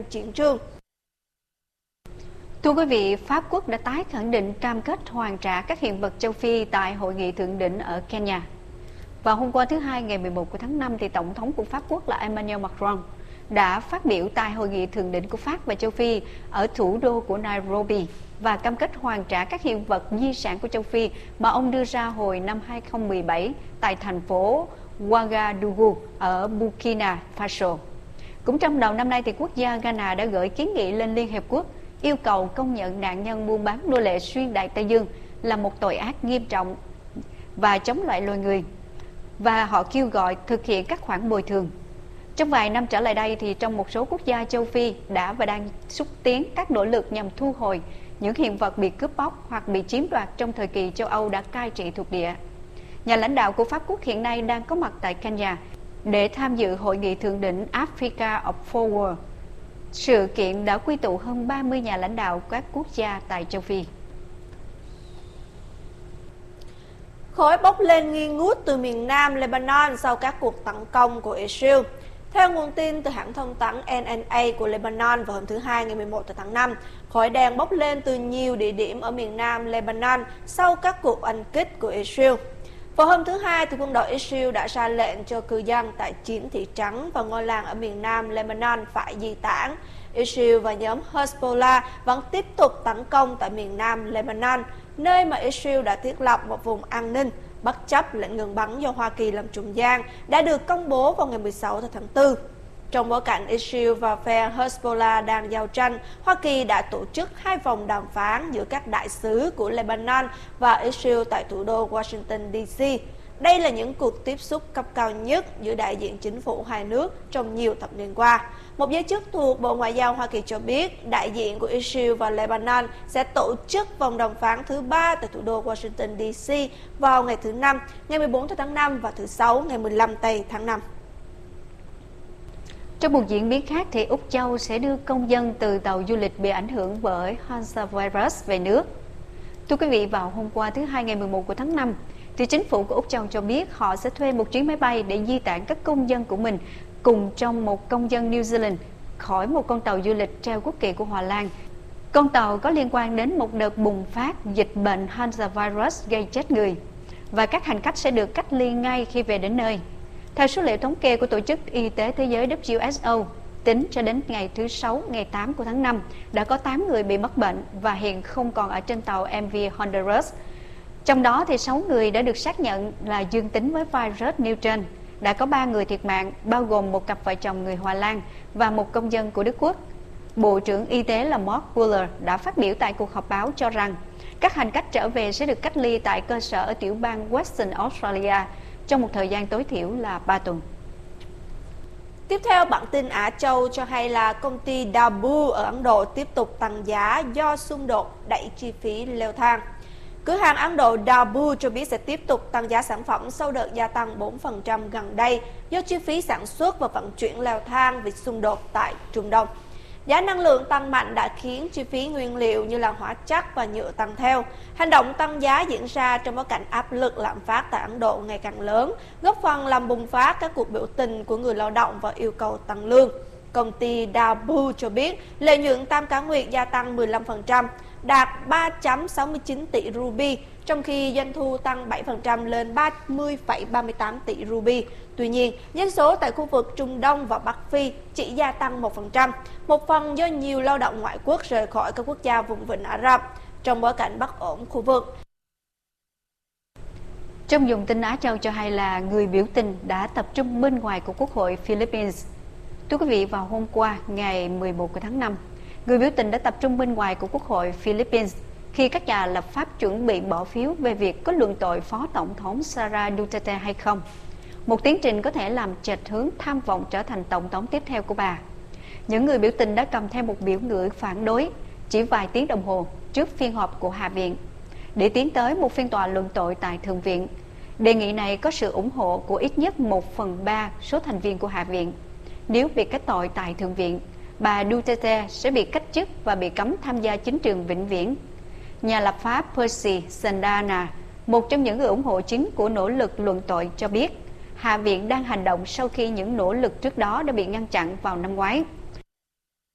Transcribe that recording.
chiến trường. Thưa quý vị, Pháp Quốc đã tái khẳng định cam kết hoàn trả các hiện vật châu Phi tại hội nghị thượng đỉnh ở Kenya. Vào hôm qua thứ Hai ngày 11 của tháng 5, thì Tổng thống của Pháp Quốc là Emmanuel Macron đã phát biểu tại hội nghị thượng đỉnh của Pháp và châu Phi ở thủ đô của Nairobi và cam kết hoàn trả các hiện vật di sản của châu Phi mà ông đưa ra hồi năm 2017 tại thành phố Ouagadougou ở Burkina Faso. Cũng trong đầu năm nay, thì quốc gia Ghana đã gửi kiến nghị lên Liên Hiệp Quốc yêu cầu công nhận nạn nhân buôn bán nô lệ xuyên Đại Tây Dương là một tội ác nghiêm trọng và chống lại loài người, và họ kêu gọi thực hiện các khoản bồi thường. Trong vài năm trở lại đây, thì trong một số quốc gia châu Phi đã và đang xúc tiến các nỗ lực nhằm thu hồi những hiện vật bị cướp bóc hoặc bị chiếm đoạt trong thời kỳ châu Âu đã cai trị thuộc địa. Nhà lãnh đạo của Pháp Quốc hiện nay đang có mặt tại Kenya để tham dự hội nghị thượng đỉnh Africa of Forward. Sự kiện đã quy tụ hơn 30 nhà lãnh đạo các quốc gia tại châu Phi. Khói bốc lên nghi ngút từ miền nam Lebanon sau các cuộc tấn công của Israel. Theo nguồn tin từ hãng thông tấn NNA của Lebanon vào hôm thứ Hai ngày 11 tháng 5, khói đen bốc lên từ nhiều địa điểm ở miền nam Lebanon sau các cuộc oanh kích của Israel. Vào hôm thứ Hai, thì quân đội Israel đã ra lệnh cho cư dân tại 9 thị trấn và ngôi làng ở miền nam Lebanon phải di tản. Israel và nhóm Hezbollah vẫn tiếp tục tấn công tại miền nam Lebanon, nơi mà Israel đã thiết lập một vùng an ninh bất chấp lệnh ngừng bắn do Hoa Kỳ làm trung gian đã được công bố vào ngày 16 tháng 4. Trong bối cảnh Israel và phe Hezbollah đang giao tranh, Hoa Kỳ đã tổ chức 2 vòng đàm phán giữa các đại sứ của Lebanon và Israel tại thủ đô Washington DC. Đây là những cuộc tiếp xúc cấp cao nhất giữa đại diện chính phủ hai nước trong nhiều thập niên qua. Một giới chức thuộc Bộ Ngoại giao Hoa Kỳ cho biết đại diện của Israel và Lebanon sẽ tổ chức vòng đàm phán thứ 3 tại thủ đô Washington DC vào ngày thứ Năm, ngày 14 tháng 5 và thứ Sáu, ngày 15 tháng 5. Trong một diễn biến khác, thì Úc Châu sẽ đưa công dân từ tàu du lịch bị ảnh hưởng bởi hantavirus về nước. Thưa quý vị, vào hôm qua thứ Hai ngày 11 của tháng 5, thì chính phủ của Úc Châu cho biết họ sẽ thuê một chuyến máy bay để di tản các công dân của mình cùng trong một công dân New Zealand khỏi một con tàu du lịch treo quốc kỳ của Hà Lan. Con tàu có liên quan đến một đợt bùng phát dịch bệnh hantavirus gây chết người, và các hành khách sẽ được cách ly ngay khi về đến nơi. Theo số liệu thống kê của Tổ chức Y tế Thế giới WHO, tính cho đến ngày thứ Sáu, ngày 8 của tháng 5, đã có 8 người bị mắc bệnh và hiện không còn ở trên tàu MV Honduras. Trong đó thì 6 người đã được xác nhận là dương tính với virus nêu trên. Đã có 3 người thiệt mạng, bao gồm một cặp vợ chồng người Hà Lan và một công dân của Đức Quốc. Bộ trưởng Y tế là Mark Buller đã phát biểu tại cuộc họp báo cho rằng các hành khách trở về sẽ được cách ly tại cơ sở ở tiểu bang Western Australia trong một thời gian tối thiểu là 3 tuần. Tiếp theo, bản tin Á Châu cho hay là công ty Dabu ở Ấn Độ tiếp tục tăng giá do xung đột đẩy chi phí leo thang. Cửa hàng Ấn Độ Dabu cho biết sẽ tiếp tục tăng giá sản phẩm sau đợt gia tăng 4% gần đây do chi phí sản xuất và vận chuyển leo thang vì xung đột tại Trung Đông. Giá năng lượng tăng mạnh đã khiến chi phí nguyên liệu như là hóa chất và nhựa tăng theo. Hành động tăng giá diễn ra trong bối cảnh áp lực lạm phát tại Ấn Độ ngày càng lớn, góp phần làm bùng phát các cuộc biểu tình của người lao động và yêu cầu tăng lương. Công ty Dabu cho biết lợi nhuận tam cá nguyệt gia tăng 15%, đạt 3,69 tỷ ruby, trong khi doanh thu tăng 7% lên 30,38 tỷ ruby. Tuy nhiên, dân số tại khu vực Trung Đông và Bắc Phi chỉ gia tăng 1%, một phần do nhiều lao động ngoại quốc rời khỏi các quốc gia vùng vịnh Ả Rập, trong bối cảnh bất ổn khu vực. Trong dòng tin Á Châu cho hay là người biểu tình đã tập trung bên ngoài của Quốc hội Philippines. Thưa quý vị, vào hôm qua, ngày 11 tháng 5, người biểu tình đã tập trung bên ngoài của Quốc hội Philippines khi các nhà lập pháp chuẩn bị bỏ phiếu về việc có luận tội Phó Tổng thống Sara Duterte hay không. Một tiến trình có thể làm chệch hướng tham vọng trở thành Tổng thống tiếp theo của bà. Những người biểu tình đã cầm theo một biểu ngữ phản đối chỉ vài tiếng đồng hồ trước phiên họp của Hạ viện để tiến tới một phiên tòa luận tội tại Thượng viện. Đề nghị này có sự ủng hộ của ít nhất 1/3 số thành viên của Hạ viện. Nếu bị kết tội tại Thượng viện, bà Duterte sẽ bị cách chức và bị cấm tham gia chính trường vĩnh viễn. Nhà lập pháp Percy Sandana, một trong những người ủng hộ chính của nỗ lực luận tội, cho biết Hạ viện đang hành động sau khi những nỗ lực trước đó đã bị ngăn chặn vào năm ngoái.